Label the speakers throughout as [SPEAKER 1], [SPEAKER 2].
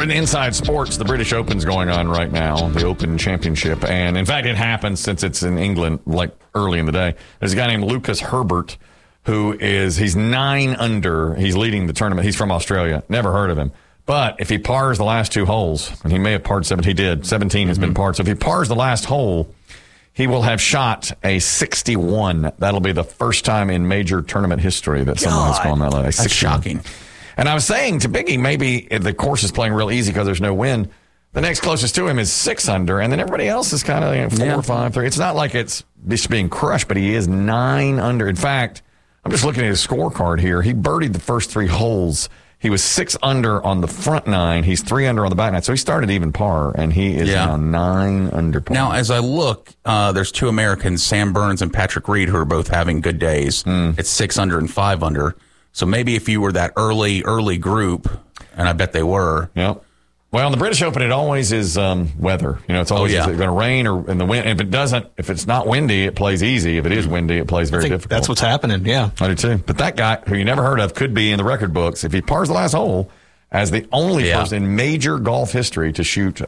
[SPEAKER 1] in Inside Sports, the British Open's going on right now, the Open Championship. And, in fact, it happens since it's in England, like, early in the day. There's a guy named Lucas Herbert he's 9 under. He's leading the tournament. He's from Australia. Never heard of him. But if he pars the last 2 holes, and he may have parred 7, he did. 17 has been parred. So if he pars the last hole, he will have shot a 61. That'll be the first time in major tournament history that someone has gone that low.
[SPEAKER 2] That's shocking.
[SPEAKER 1] And I was saying to Biggie, maybe the course is playing real easy because there's no wind. The next closest to him is 6 under, and then everybody else is kind of 4, 5, 3. It's not like it's just being crushed, but he is 9 under. In fact, I'm just looking at his scorecard here. He birdied the first 3 holes. He was 6 under on the front 9. He's 3 under on the back 9. So he started even par, and he is now 9 under par.
[SPEAKER 2] Now, as I look, there's 2 Americans, Sam Burns and Patrick Reed, who are both having good days. It's 6 under and 5 under. So maybe if you were that early group, and I bet they were.
[SPEAKER 1] Yep. Well, in the British Open, it always is weather. It's always going to rain or in the wind. If it's not windy, it plays easy. If it is windy, it plays very difficult.
[SPEAKER 3] That's what's happening, yeah.
[SPEAKER 1] I do too. But that guy, who you never heard of, could be in the record books if he pars the last hole as the only person in major golf history to shoot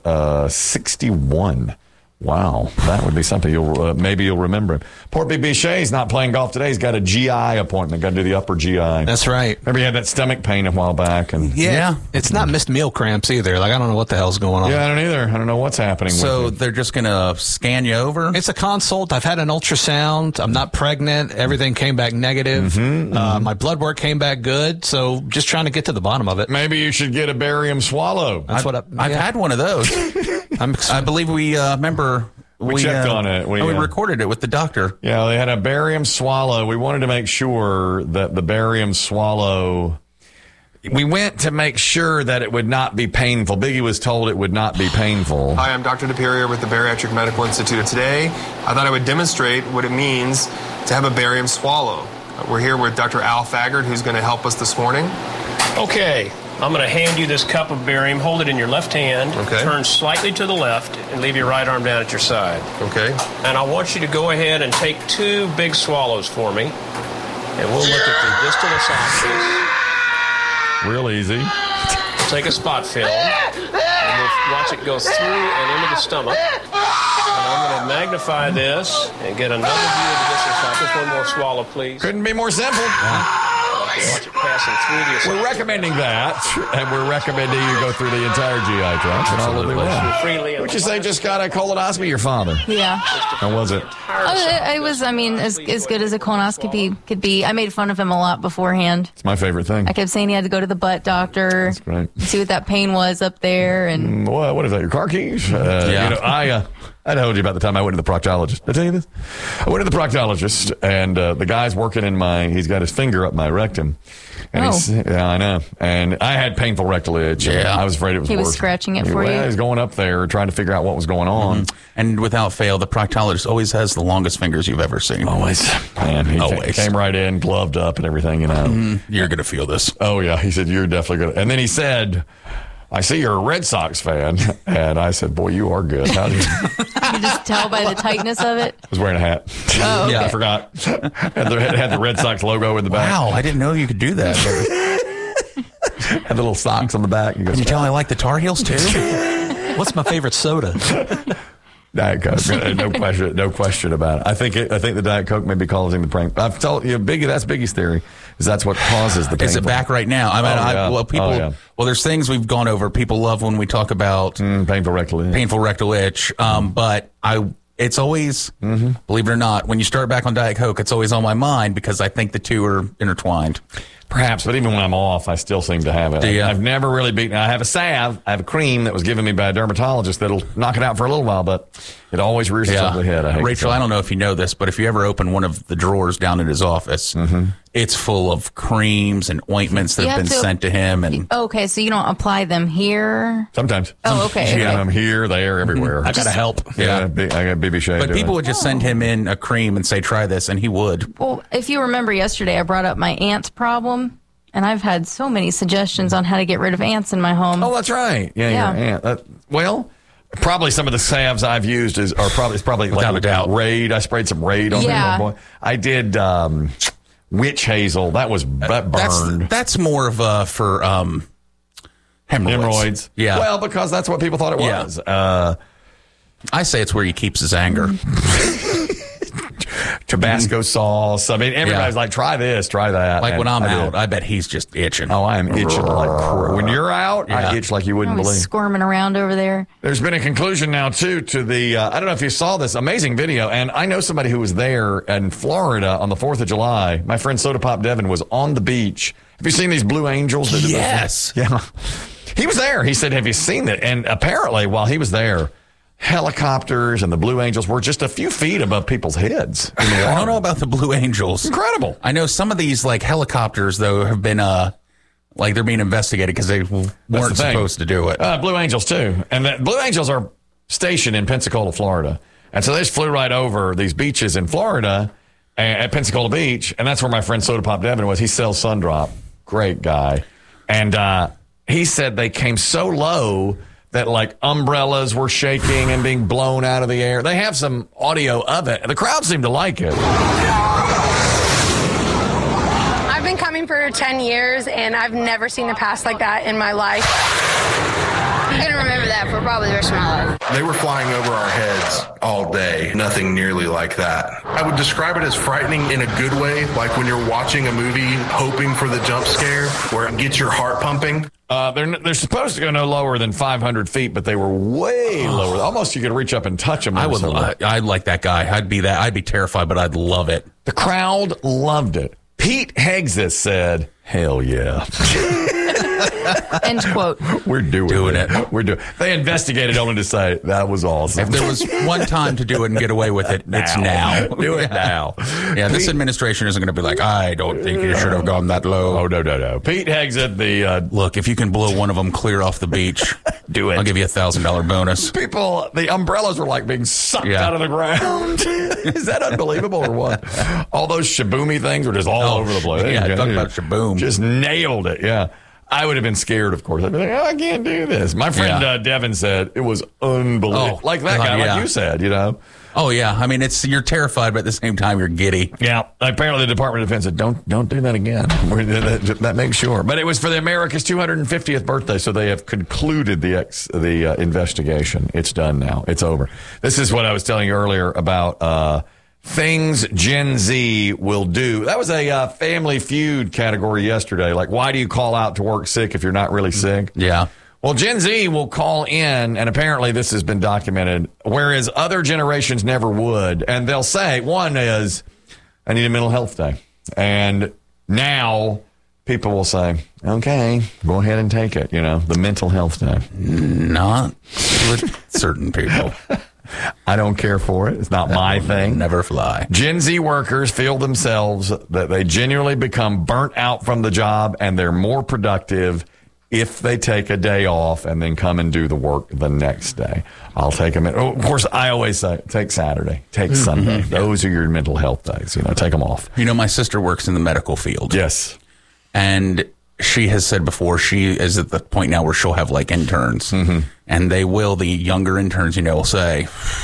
[SPEAKER 1] 61. Wow, that would be something maybe you'll remember him. Poor Big Bichet's not playing golf today. He's got a GI appointment. Got to do the upper GI.
[SPEAKER 3] That's right.
[SPEAKER 1] Remember he had that stomach pain a while back. And
[SPEAKER 3] it's not missed meal cramps either. Like, I don't know what the hell's going on.
[SPEAKER 1] Yeah, I don't either. I don't know what's happening.
[SPEAKER 2] So they're just going to scan you over?
[SPEAKER 3] It's a consult. I've had an ultrasound. I'm not pregnant. Everything came back negative. My blood work came back good. So just trying to get to the bottom of it.
[SPEAKER 1] Maybe you should get a barium swallow.
[SPEAKER 3] That's
[SPEAKER 2] I've had one of those. I believe we remember.
[SPEAKER 1] We checked on it.
[SPEAKER 2] We recorded it with the doctor.
[SPEAKER 1] Yeah, they had a barium swallow. We wanted to make sure that the barium swallow... We went to make sure that it would not be painful. Biggie was told it would not be painful.
[SPEAKER 4] Hi, I'm Dr. DePerrier with the Bariatric Medical Institute. Today, I thought I would demonstrate what it means to have a barium swallow. We're here with Dr. Al Faggard, who's going to help us this morning.
[SPEAKER 5] Okay. I'm going to hand you this cup of barium. Hold it in your left hand.
[SPEAKER 4] Okay.
[SPEAKER 5] Turn slightly to the left and leave your right arm down at your side.
[SPEAKER 4] Okay.
[SPEAKER 5] And I want you to go ahead and take 2 big swallows for me. And we'll look at the distal esophagus.
[SPEAKER 1] Real easy.
[SPEAKER 5] Take a spot film. And we'll watch it go through and into the stomach. And I'm going to magnify this and get another view of the distal esophagus. One more swallow, please.
[SPEAKER 1] Couldn't be more simple.
[SPEAKER 5] Watch it passing through the esophagus.
[SPEAKER 1] We're recommending that, and we're recommending you go through the entire GI tract, and all will be well.
[SPEAKER 5] Freely.
[SPEAKER 1] Would you say just got a colonoscopy, your father?
[SPEAKER 6] Yeah.
[SPEAKER 1] How was it?
[SPEAKER 6] It was, as good as a colonoscopy could be. I made fun of him a lot beforehand.
[SPEAKER 1] It's my favorite thing.
[SPEAKER 6] I kept saying he had to go to the butt doctor.
[SPEAKER 1] That's great.
[SPEAKER 6] See what that pain was up there. And
[SPEAKER 1] what is that, your car keys? I told you about the time I went to the proctologist. Did I tell you this? I went to the proctologist, and the guy's working he's got his finger up my rectum. And I know. And I had painful rectal itch.
[SPEAKER 2] Yeah.
[SPEAKER 1] I was afraid it was worse.
[SPEAKER 6] He was scratching it for you?
[SPEAKER 1] He was going up there trying to figure out what was going on.
[SPEAKER 2] And without fail, the proctologist always has the longest fingers you've ever seen.
[SPEAKER 1] Always. And he came right in, gloved up and everything,
[SPEAKER 2] You're going to feel this.
[SPEAKER 1] Oh, yeah. He said, you're definitely going to. And then he said, I see you're a Red Sox fan. And I said, boy, you are good. How do you...
[SPEAKER 6] You can just tell by the tightness of it.
[SPEAKER 1] I was wearing a hat.
[SPEAKER 6] Oh, okay.
[SPEAKER 1] Yeah, I forgot. Had the Red Sox logo in the back.
[SPEAKER 2] Wow, I didn't know you could do that.
[SPEAKER 1] Had the little socks on the back.
[SPEAKER 2] Can you tell I like the Tar Heels too?
[SPEAKER 3] What's my favorite soda?
[SPEAKER 1] Diet Coke, no question about it. I think the Diet Coke may be causing the pain. I've told you, Biggie. That's Biggie's theory. Is that's what causes the pain?
[SPEAKER 2] Is it back right now? I mean, well, there's things we've gone over. People love when we talk about
[SPEAKER 1] painful rectal itch.
[SPEAKER 2] But it's always, believe it or not, when you start back on Diet Coke, it's always on my mind because I think the two are intertwined.
[SPEAKER 1] Perhaps, but even when I'm off, I still seem to have it. I've never really beaten. I have a salve. I have a cream that was given me by a dermatologist that'll knock it out for a little while, but it always rears its ugly head.
[SPEAKER 2] Rachel, I don't know if you know this, but if you ever open one of the drawers down in his office, it's full of creams and ointments that have been sent to him. And
[SPEAKER 6] okay, so you don't apply them here?
[SPEAKER 1] Sometimes.
[SPEAKER 6] Oh, okay.
[SPEAKER 1] Yeah, I'm here, there, everywhere.
[SPEAKER 3] I gotta help.
[SPEAKER 1] Yeah, I got BB Shea.
[SPEAKER 2] But people would just send him in a cream and say, try this, and he would.
[SPEAKER 6] Well, if you remember yesterday, I brought up my ants problem. And I've had so many suggestions on how to get rid of ants in my home.
[SPEAKER 1] Oh, that's right. Yeah. Your ant. Probably some of the salves I've used is probably
[SPEAKER 2] without
[SPEAKER 1] like
[SPEAKER 2] a doubt.
[SPEAKER 1] Raid. I sprayed some Raid on him. I did witch hazel. That burned.
[SPEAKER 2] That's more of for
[SPEAKER 1] Hemorrhoids.
[SPEAKER 2] Yeah.
[SPEAKER 1] Well, because that's what people thought it
[SPEAKER 2] Yeah.
[SPEAKER 1] was.
[SPEAKER 2] I say it's where he keeps his anger.
[SPEAKER 1] Tabasco sauce. I mean, everybody's like, try this, try that.
[SPEAKER 2] Like
[SPEAKER 1] And
[SPEAKER 2] when I'm
[SPEAKER 1] I
[SPEAKER 2] out,
[SPEAKER 1] did.
[SPEAKER 2] I bet he's just itching.
[SPEAKER 1] Oh, I am itching like crazy. When you're out, I
[SPEAKER 2] Yeah.
[SPEAKER 1] itch like you wouldn't
[SPEAKER 6] I was
[SPEAKER 1] believe.
[SPEAKER 6] squirming around over there.
[SPEAKER 1] There's been a conclusion now, too, to the, I don't know if you saw this amazing video, and I know somebody who was there in Florida on the 4th of July. My friend Soda Pop Devin was on the beach. Have you seen these Blue Angels?
[SPEAKER 2] Yes.
[SPEAKER 1] Yeah. He was there. He said, have you seen it? And apparently, while he was there, helicopters and the Blue Angels were just a few feet above people's heads. In the
[SPEAKER 2] I
[SPEAKER 1] water.
[SPEAKER 2] don't know about the Blue Angels.
[SPEAKER 1] Incredible.
[SPEAKER 2] I know some of these like helicopters though have been like they're being investigated because they weren't
[SPEAKER 1] the thing.
[SPEAKER 2] supposed to do it.
[SPEAKER 1] Blue Angels, too. And the Blue Angels are stationed in Pensacola, Florida. And so they just flew right over these beaches in Florida at Pensacola Beach. And that's where my friend Soda Pop Devin was. He sells Sundrop. Great guy. And he said they came so low that like umbrellas were shaking and being blown out of the air. They have some audio of it. The crowd seemed to like it.
[SPEAKER 7] I've been coming for 10 years, and I've never seen a pass like that in my life.
[SPEAKER 8] I'm going to remember that for probably the rest of my life.
[SPEAKER 9] They were flying over our heads all day. Nothing nearly like that. I would describe it as frightening in a good way, like when you're watching a movie hoping for the jump scare where it gets your heart pumping.
[SPEAKER 1] They're supposed to go no lower than 500 feet, but they were way lower. Almost you could reach up and touch them.
[SPEAKER 2] I'd like that guy. I'd be terrified, but I'd love it.
[SPEAKER 1] The crowd loved it. Pete Hegses said, hell yeah.
[SPEAKER 6] End quote.
[SPEAKER 1] We're doing it. We're doing. They investigated only to say that was awesome.
[SPEAKER 2] If there was one time to do it and get away with it, it's now.
[SPEAKER 1] Do it now.
[SPEAKER 2] Yeah, this administration isn't going to be like, I don't think you should have gone that low.
[SPEAKER 1] Oh, no. Pete Hegses,
[SPEAKER 2] Look, if you can blow one of them clear off the beach,
[SPEAKER 1] do it.
[SPEAKER 2] I'll give you $1,000 bonus.
[SPEAKER 1] People, the umbrellas were like being sucked out of the ground. Is that unbelievable or what? All those Shaboomy things were just all over the place.
[SPEAKER 2] Yeah, talk about Shaboom.
[SPEAKER 1] Just nailed it, yeah. I would have been scared, of course. I'd be like, I can't do this. My friend Devin said it was unbelievable. Like that guy, like you said, you know.
[SPEAKER 2] Oh, yeah. I mean, you're terrified, but at the same time, you're giddy.
[SPEAKER 1] Yeah. Apparently, the Department of Defense said, don't do that again. That makes sure. But it was for the America's 250th birthday, so they have concluded the investigation. It's done now. It's over. This is what I was telling you earlier about things Gen Z will do. That was a Family Feud category yesterday. Like, why do you call out to work sick if you're not really sick?
[SPEAKER 2] Yeah.
[SPEAKER 1] Well, Gen Z will call in, and apparently this has been documented, whereas other generations never would. And they'll say, one is, I need a mental health day. And now people will say, okay, go ahead and take it, the mental health day.
[SPEAKER 2] Not with certain people.
[SPEAKER 1] I don't care for it. It's not my thing.
[SPEAKER 2] Never fly.
[SPEAKER 1] Gen Z workers feel themselves that they genuinely become burnt out from the job and they're more productive if they take a day off and then come and do the work the next day. I'll take them. Of course, I always say, take Saturday, take Sunday. Those are your mental health days. Take them off.
[SPEAKER 2] My sister works in the medical field.
[SPEAKER 1] Yes.
[SPEAKER 2] And she has said before she is at the point now where she'll have like interns. And the younger interns, will say,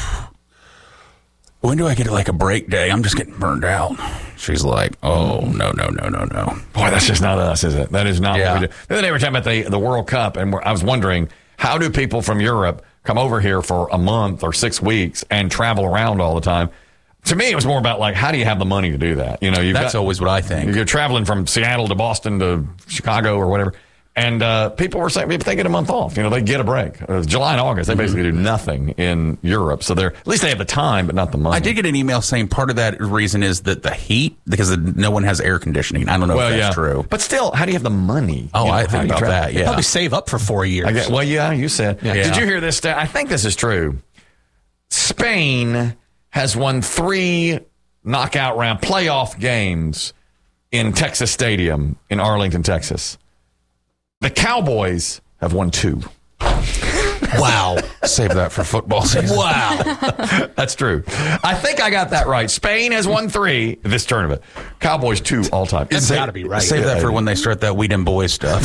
[SPEAKER 2] when do I get like a break day? I'm just getting burned out. She's like, oh, no.
[SPEAKER 1] Boy, that's just not us, is it? That is not what we do. The other day we were talking about the World Cup, and I was wondering, how do people from Europe come over here for a month or 6 weeks and travel around all the time? To me, it was more about like, how do you have the money to do that?
[SPEAKER 2] That's always what I think.
[SPEAKER 1] You're traveling from Seattle to Boston to Chicago or whatever. And people were saying if they get a month off, they get a break. July and August, they basically do nothing in Europe. So at least they have the time, but not the money.
[SPEAKER 2] I did get an email saying part of that reason is that the heat, because no one has air conditioning. I don't know if that's true.
[SPEAKER 1] But still, how do you have the money?
[SPEAKER 2] Oh, I think about that, yeah.
[SPEAKER 3] Probably save up for 4 years.
[SPEAKER 1] You said.
[SPEAKER 3] Yeah.
[SPEAKER 1] Did you hear this stat? I think this is true. Spain has won 3 knockout round playoff games in Texas Stadium in Arlington, Texas. The Cowboys have won 2.
[SPEAKER 3] Wow.
[SPEAKER 2] Save that for football season.
[SPEAKER 3] Wow.
[SPEAKER 1] That's true. I think I got that right. Spain has won 3 this tournament. Cowboys 2 all time.
[SPEAKER 3] It's got to be right.
[SPEAKER 2] Save that for when they start that We Dem Boys stuff.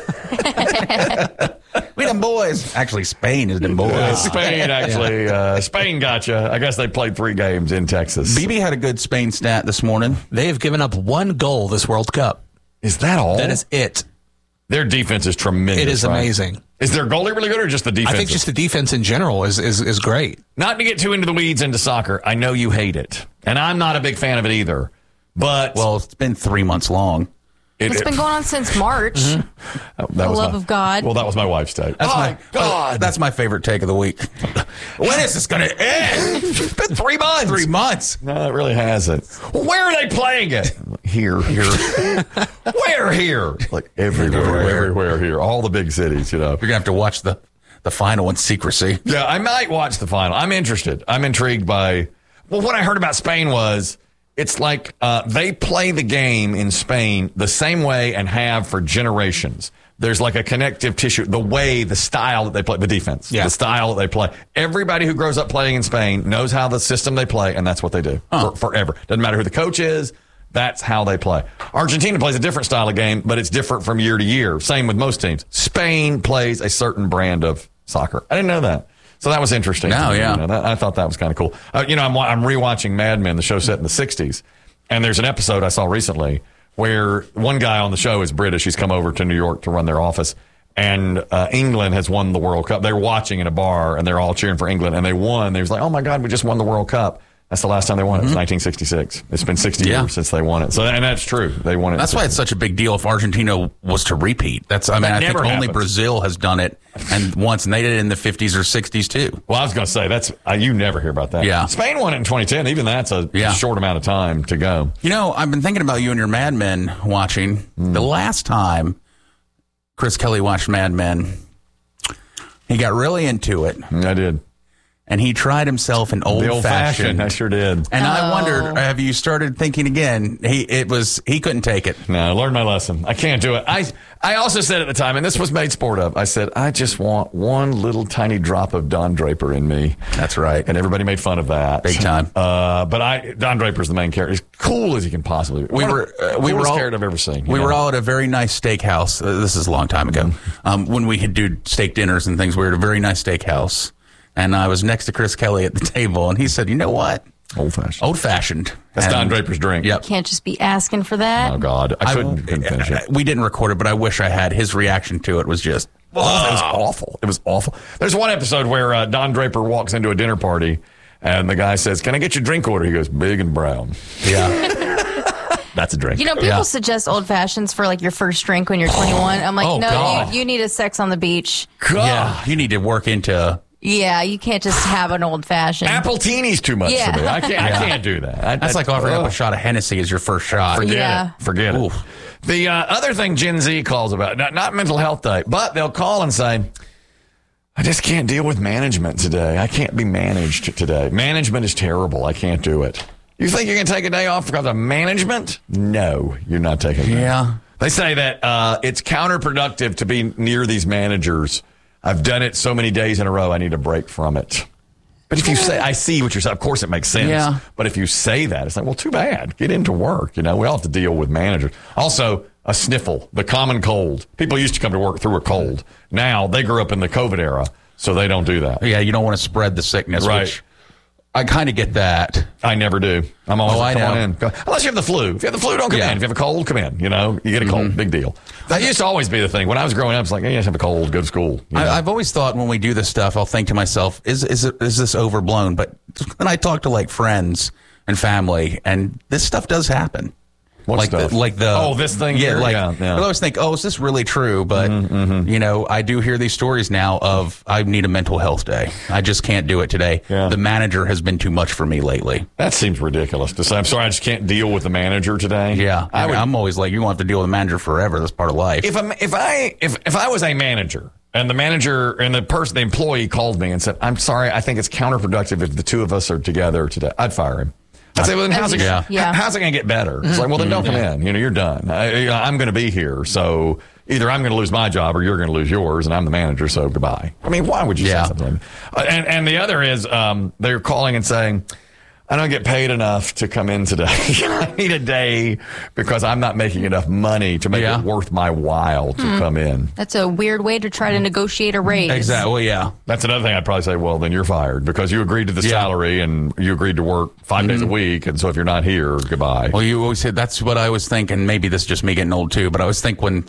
[SPEAKER 2] We Dem Boys. Actually, Spain is Dem Boys.
[SPEAKER 1] Spain, actually. Spain got you. I guess they played 3 games in Texas.
[SPEAKER 2] BB had a good Spain stat this morning.
[SPEAKER 3] They have given up 1 goal this World Cup.
[SPEAKER 1] Is that all?
[SPEAKER 3] That is it.
[SPEAKER 1] Their defense is tremendous.
[SPEAKER 3] It is
[SPEAKER 1] right?
[SPEAKER 3] amazing.
[SPEAKER 1] Is their goalie really good or just the defense?
[SPEAKER 3] I think just the defense in general is great.
[SPEAKER 1] Not to get too into the weeds into soccer, I know you hate it. And I'm not a big fan of it either. But
[SPEAKER 2] Well, it's been 3 months long.
[SPEAKER 6] It's been going on since March.
[SPEAKER 1] that
[SPEAKER 6] The
[SPEAKER 1] was
[SPEAKER 6] love of God.
[SPEAKER 1] Well, that was my wife's take.
[SPEAKER 2] God. That's my favorite take of the week. When is this going to end?
[SPEAKER 1] It's been 3 months.
[SPEAKER 2] 3 months.
[SPEAKER 1] No, it really hasn't. Well, where are they playing it? Here. Where here? Like everywhere here. All the big cities, you know.
[SPEAKER 2] You're going to have to watch the final in secrecy.
[SPEAKER 1] Yeah, I might watch the final. I'm interested. I'm intrigued by. Well, what I heard about Spain was it's like they play the game in Spain the same way and have for generations. There's like a connective tissue, the style that they play, the defense, the style that they play. Everybody who grows up playing in Spain knows how the system they play, and that's what they do forever. Doesn't matter who the coach is. That's how they play. Argentina plays a different style of game, but it's different from year to year. Same with most teams. Spain plays a certain brand of soccer. I didn't know that. So that was interesting.
[SPEAKER 2] No, yeah.
[SPEAKER 1] You know, I thought that was kind of cool. I'm rewatching Mad Men, the show set in the 60s. And there's an episode I saw recently where one guy on the show is British. He's come over to New York to run their office. And England has won the World Cup. They were watching in a bar, and they're all cheering for England. And they won. They was like, oh, my God, we just won the World Cup. That's the last time they won it. It was 1966. It's been 60 years since they won it. So, and that's true. They won it.
[SPEAKER 2] That's why it's such a big deal if Argentina was to repeat. I think only Brazil has done it and they did it in the 50s or 60s too.
[SPEAKER 1] Well, I was going to say you never hear about that.
[SPEAKER 2] Yeah.
[SPEAKER 1] Spain won it in 2010. Even that's a short amount of time to go.
[SPEAKER 2] You know, I've been thinking about you and your Mad Men watching. The last time Chris Kelly watched Mad Men, he got really into it.
[SPEAKER 1] I did.
[SPEAKER 2] And he tried himself an old-fashioned.
[SPEAKER 1] I sure did.
[SPEAKER 2] And I wondered, have you started thinking again? He couldn't take it.
[SPEAKER 1] No, I learned my lesson. I can't do it. I also said at the time, and this was made sport of, I said, I just want one little tiny drop of Don Draper in me.
[SPEAKER 2] That's right.
[SPEAKER 1] And everybody made fun of that.
[SPEAKER 2] Big time.
[SPEAKER 1] But Don Draper's the main character. He's cool as he can possibly be. We were all character I've ever seen.
[SPEAKER 2] We were all at a very nice steakhouse. This is a long time ago. When we could do steak dinners and things, we were at a very nice steakhouse. And I was next to Chris Kelly at the table, and he said, you know what?
[SPEAKER 1] Old-fashioned.
[SPEAKER 2] Old-fashioned.
[SPEAKER 1] That's Don Draper's drink.
[SPEAKER 2] Yep.
[SPEAKER 6] Can't just be asking for that.
[SPEAKER 1] Oh, God. I couldn't finish it.
[SPEAKER 2] We didn't record it, but I wish I had. His reaction to it was just...
[SPEAKER 1] It was awful. It was awful. There's one episode where Don Draper walks into a dinner party, and the guy says, can I get your drink order? He goes, big and brown.
[SPEAKER 2] Yeah.
[SPEAKER 1] That's a drink.
[SPEAKER 6] You know, people suggest old fashions for like your first drink when you're 21. I'm like, you need a sex on the beach.
[SPEAKER 1] God.
[SPEAKER 2] Yeah, you need to work into...
[SPEAKER 6] Yeah, you can't just have an old fashioned.
[SPEAKER 1] Appletini's too much for me. I can't do that.
[SPEAKER 2] That's like offering up a shot of Hennessy as your first shot.
[SPEAKER 1] Forget it. The other thing Gen Z calls about, not mental health day, but they'll call and say, I just can't deal with management today. I can't be managed today. Management is terrible. I can't do it. You think you can take a day off because of management? No, you're not taking it.
[SPEAKER 2] Yeah.
[SPEAKER 1] They say that it's counterproductive to be near these managers. I've done it so many days in a row, I need a break from it. But if you say, I see what you're saying, of course it makes sense.
[SPEAKER 2] Yeah.
[SPEAKER 1] But if you say that, it's like, well, too bad. Get into work. You know, we all have to deal with managers. Also, a sniffle, the common cold. People used to come to work through a cold. Now, they grew up in the COVID era, so they don't do that.
[SPEAKER 2] Yeah, you don't want to spread the sickness,
[SPEAKER 1] right.
[SPEAKER 2] Which I kind of get that.
[SPEAKER 1] I never do. I'm always like, come on in. Unless you have the flu. If you have the flu, don't come in. If you have a cold, come in. You know, you get a cold. Big deal. That used to always be the thing. When I was growing up, it's like, hey, you just have a cold, go to school. You know?
[SPEAKER 2] I've always thought when we do this stuff, I'll think to myself, is this overblown? But then I talk to like friends and family, and this stuff does happen.
[SPEAKER 1] What
[SPEAKER 2] like
[SPEAKER 1] stuff? This thing here? Yeah.
[SPEAKER 2] I always think, is this really true? But, you know, I do hear these stories now of I need a mental health day. I just can't do it today. Yeah. The manager has been too much for me lately.
[SPEAKER 1] That seems ridiculous to say. I'm sorry, I just can't deal with the manager today.
[SPEAKER 2] Yeah. I'm always like, you won't have to deal with the manager forever. That's part of life.
[SPEAKER 1] If I was a manager and the manager and the employee called me and said, I'm sorry, I think it's counterproductive if the two of us are together today, I'd fire him. I'd say, well, then how's it going to get better? It's like, well, then don't come in. You know, you're done. I'm going to be here. So either I'm going to lose my job or you're going to lose yours, and I'm the manager, so goodbye. I mean, why would you say something? And the other is they're calling and saying, I don't get paid enough to come in today. I need a day because I'm not making enough money to make it worth my while to come in.
[SPEAKER 6] That's a weird way to try to negotiate a raise.
[SPEAKER 2] Exactly. Well, yeah.
[SPEAKER 1] That's another thing I'd probably say, well, then you're fired because you agreed to the salary and you agreed to work 5 days a week. And so if you're not here, goodbye.
[SPEAKER 2] Well, you always said that's what I was thinking. Maybe this is just me getting old too, but I always think when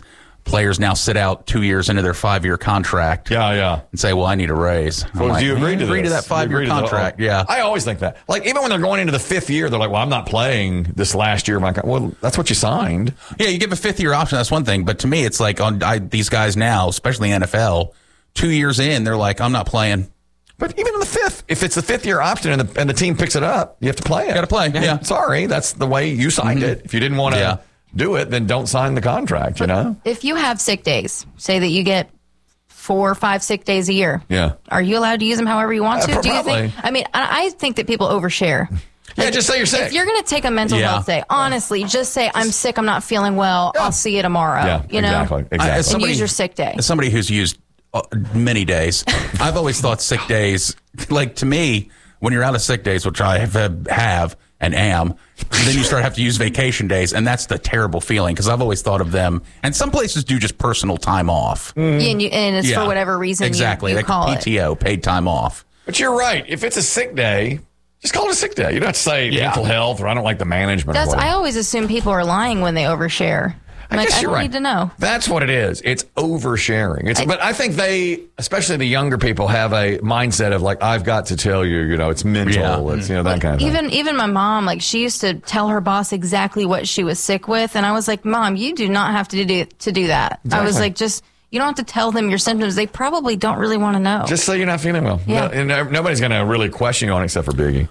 [SPEAKER 2] players now sit out 2 years into their 5-year contract.
[SPEAKER 1] Yeah.
[SPEAKER 2] And say, well, I need a raise.
[SPEAKER 1] Well, do you agree to
[SPEAKER 2] that
[SPEAKER 1] this?
[SPEAKER 2] 5-year contract? Yeah.
[SPEAKER 1] I always think that. Like, even when they're going into the 5th year, they're like, well, I'm not playing this last year. Well, that's what you signed.
[SPEAKER 2] Yeah, you give a 5th year option. That's one thing. But to me, it's like these guys now, especially NFL, 2 years in, they're like, I'm not playing.
[SPEAKER 1] But even in the 5th, if it's the 5th year option and the team picks it up, you have to play it. You
[SPEAKER 2] got to play. Yeah.
[SPEAKER 1] Sorry, that's the way you signed it. If you didn't want to do it, then don't sign the contract, you know?
[SPEAKER 6] If you have sick days, say that you get 4 or 5 sick days a year.
[SPEAKER 1] Yeah.
[SPEAKER 6] Are you allowed to use them however you want to?
[SPEAKER 1] Probably.
[SPEAKER 6] Do you think? I mean, I think that people overshare.
[SPEAKER 1] Yeah, just say you're sick.
[SPEAKER 6] If you're going to take a mental health day, honestly, just say, I'm sick, I'm not feeling well, I'll see you tomorrow.
[SPEAKER 1] Yeah,
[SPEAKER 6] you know?
[SPEAKER 1] Exactly.
[SPEAKER 6] And use your sick day.
[SPEAKER 2] As somebody who's used many days, I've always thought sick days, like to me, when you're out of sick days, which I have and am, then you start to have to use vacation days, and that's the terrible feeling, because I've always thought of them, and some places do just personal time off.
[SPEAKER 6] And it's for whatever reason you
[SPEAKER 2] like
[SPEAKER 6] call
[SPEAKER 2] PTO, paid time off.
[SPEAKER 1] But you're right. If it's a sick day, just call it a sick day. You don't have to say mental health or I don't like the management.
[SPEAKER 6] I always assume people are lying when they overshare. I don't need to know.
[SPEAKER 1] That's what it is. It's oversharing. But I think they, especially the younger people, have a mindset of like, I've got to tell you, it's mental. It's, that kind of thing.
[SPEAKER 6] Even my mom, like she used to tell her boss exactly what she was sick with. And I was like, Mom, you do not have to do that. Exactly. I was like, you don't have to tell them your symptoms. They probably don't really want to know.
[SPEAKER 1] Just say you're not feeling well.
[SPEAKER 6] Yeah.
[SPEAKER 1] And nobody's going to really question you on it except for Biggie.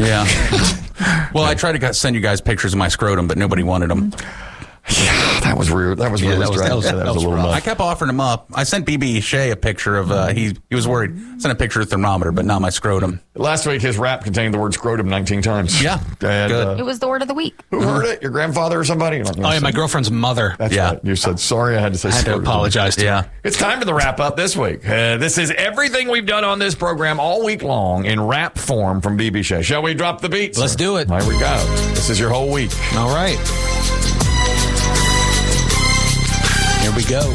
[SPEAKER 2] Yeah. Well, I tried to send you guys pictures of my scrotum, but nobody wanted them.
[SPEAKER 1] Yeah, that was weird. That was really strange. That was a little much.
[SPEAKER 2] I kept offering him up. I sent BB Shea a picture of, he was worried. I sent a picture of the thermometer, but not my scrotum.
[SPEAKER 1] Last week, his rap contained the word scrotum 19 times.
[SPEAKER 2] Yeah.
[SPEAKER 1] And,
[SPEAKER 2] good.
[SPEAKER 6] It was the word of the week.
[SPEAKER 1] Who heard it? Your grandfather or somebody?
[SPEAKER 3] My girlfriend's mother.
[SPEAKER 1] That's right. You said, sorry, I had to say
[SPEAKER 3] scrotum. I had to apologize to you.
[SPEAKER 1] It's time for the wrap up this week. This is everything we've done on this program all week long in rap form from BB Shea. Shall we drop the beats?
[SPEAKER 3] Let's do it.
[SPEAKER 1] Here we go. This is your whole week.
[SPEAKER 3] All right. Here we go.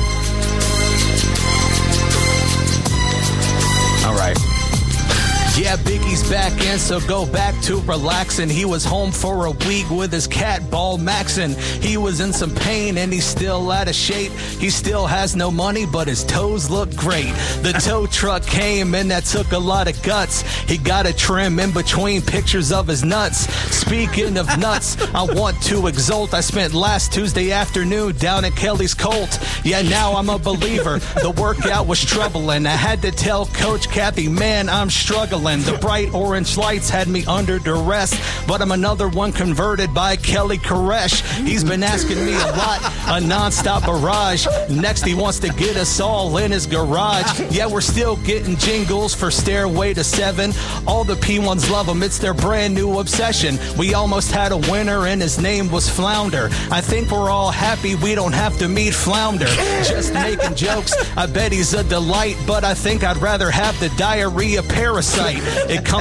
[SPEAKER 3] All right. Yeah, Biggie's back in, so go back to relaxing. He was home for a week with his cat, Ball Maxon. He was in some pain and he's still out of shape. He still has no money, but his toes look great. The tow truck came and that took a lot of guts. He got a trim in between pictures of his nuts. Speaking of nuts, I want to exult. I spent last Tuesday afternoon down at Kelly's Colt. Yeah, now I'm a believer. The workout was troubling. I had to tell Coach Kathy, man, I'm struggling. The bright orange lights had me under duress, but I'm another one converted by Kelly Koresh. He's been asking me a lot, a nonstop barrage. Next, he wants to get us all in his garage. Yeah, we're still getting jingles for Stairway to 7. All the P1s love him. It's their brand new obsession. We almost had a winner, and his name was Flounder. I think we're all happy we don't have to meet Flounder. Just making jokes. I bet he's a delight, but I think I'd rather have the diarrhea parasite. It comes